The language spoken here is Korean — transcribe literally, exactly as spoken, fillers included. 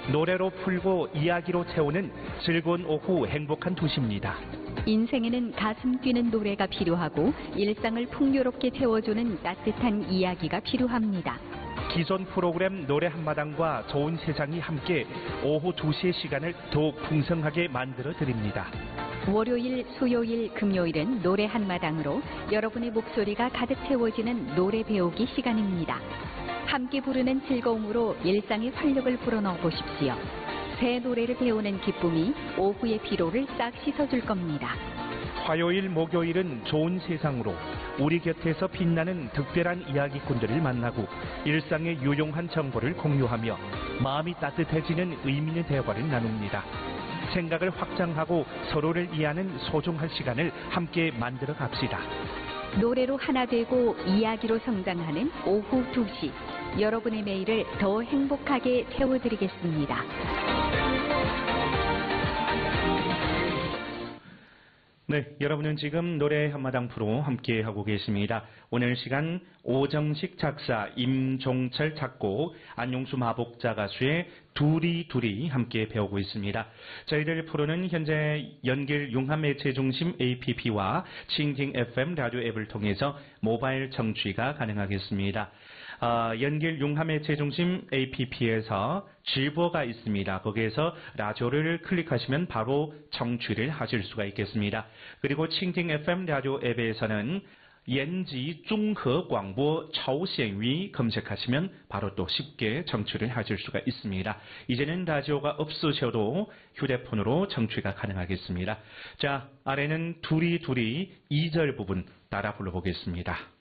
노래로 풀고 이야기로 채우는 즐거운 오후 행복한 도시입니다. 인생에는 가슴 뛰는 노래가 필요하고 일상을 풍요롭게 채워주는 따뜻한 이야기가 필요합니다. 기존 프로그램 노래 한마당과 좋은 세상이 함께 오후 두 시의 시간을 더욱 풍성하게 만들어 드립니다. 월요일, 수요일, 금요일은 노래 한마당으로 여러분의 목소리가 가득 채워지는 노래 배우기 시간입니다. 함께 부르는 즐거움으로 일상의 활력을 불어넣어 보십시오. 새 노래를 배우는 기쁨이 오후의 피로를 싹 씻어줄 겁니다. 화요일, 목요일은 좋은 세상으로 우리 곁에서 빛나는 특별한 이야기꾼들을 만나고 일상의 유용한 정보를 공유하며 마음이 따뜻해지는 의미 있는 대화를 나눕니다. 생각을 확장하고 서로를 이해하는 소중한 시간을 함께 만들어 갑시다. 노래로 하나 되고 이야기로 성장하는 오후 두 시. 여러분의 매일을 더 행복하게 채워드리겠습니다. 네, 여러분은 지금 노래 한마당 프로 함께하고 계십니다. 오늘 시간 오정식 작사, 임종철 작곡, 안용수 마복자 가수의 둘이 둘이 함께 배우고 있습니다. 저희들 프로는 현재 연길 융합매체중심 에이피피와 칭팅 에프엠 라디오 앱을 통해서 모바일 청취가 가능하겠습니다. 어, 연길 융합매체중심 에이피피에서 질보가 있습니다. 거기에서 라디오를 클릭하시면 바로 청취를 하실 수가 있겠습니다. 그리고 칭팅 에프엠 라디오 앱에서는 연지 중허 광보 차오시위 검색하시면 바로 또 쉽게 청취를 하실 수가 있습니다. 이제는 라디오가 없으셔도 휴대폰으로 청취가 가능하겠습니다. 자, 아래는 둘이 둘이 이 절 부분 따라 불러보겠습니다.